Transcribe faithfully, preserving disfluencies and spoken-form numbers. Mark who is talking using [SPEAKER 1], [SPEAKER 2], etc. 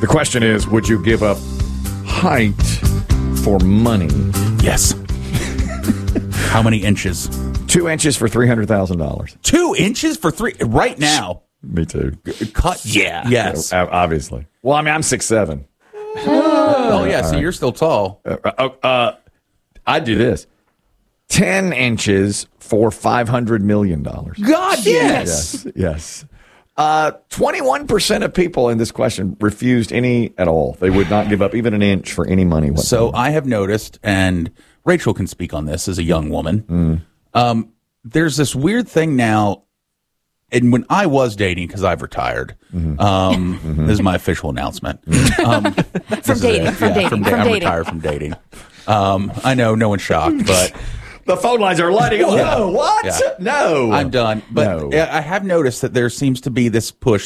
[SPEAKER 1] The question is, would you give up height for money?
[SPEAKER 2] Yes. How many inches?
[SPEAKER 1] Two inches for three hundred thousand dollars.
[SPEAKER 2] Two inches for three right now.
[SPEAKER 1] Me too.
[SPEAKER 2] Cut. Yeah. Yes.
[SPEAKER 1] Yeah, obviously. Well, I mean, I'm six seven.
[SPEAKER 2] Oh, yeah. So you're still tall.
[SPEAKER 1] Uh, uh, uh, I'd do this. Ten inches for five hundred million dollars.
[SPEAKER 2] God, yes.
[SPEAKER 1] Yes. Yes. Uh, twenty-one percent of people in this question refused any at all. They would not give up even an inch for any money whatsoever.
[SPEAKER 2] So I have noticed, and Rachel can speak on this as a young woman. Mm. Um, there's this weird thing now. And when I was dating, because I've retired, mm-hmm. Um, mm-hmm. this is my official announcement. Um,
[SPEAKER 3] from dating, from
[SPEAKER 2] yeah,
[SPEAKER 3] dating,
[SPEAKER 2] from,
[SPEAKER 3] from
[SPEAKER 2] da- I'm
[SPEAKER 3] dating.
[SPEAKER 2] retired from dating. Um, I know, no one's shocked, but
[SPEAKER 1] the phone lines are lighting up.
[SPEAKER 2] Yeah.
[SPEAKER 1] No, what?
[SPEAKER 2] Yeah.
[SPEAKER 1] No,
[SPEAKER 2] I'm done. But
[SPEAKER 1] no.
[SPEAKER 2] I have noticed that there seems to be this push